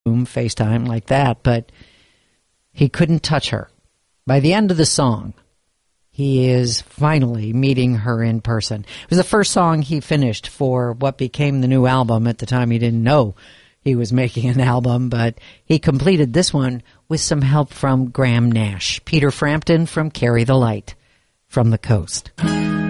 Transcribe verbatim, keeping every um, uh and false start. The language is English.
FaceTime like that, but he couldn't touch her. By the end of the song, he is finally meeting her in person. It was the first song he finished for what became the new album. At the time, he didn't know he was making an album, but he completed this one with some help from Graham Nash. Peter Frampton from Carry the Light from the Coast.